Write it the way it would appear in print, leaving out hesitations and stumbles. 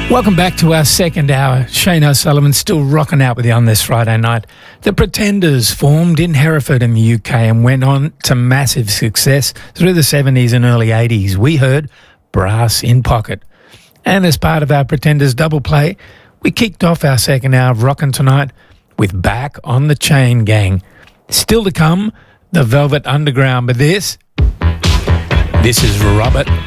Welcome back to our second hour. Shane O'Sullivan still rocking out with you on this Friday night. The Pretenders formed in Hereford in the UK and went on to massive success through the 70s and early 80s. We heard Brass in Pocket. And as part of our Pretenders double play, we kicked off our second hour of rockin' tonight with Back on the Chain Gang. Still to come, the Velvet Underground. But this is Robert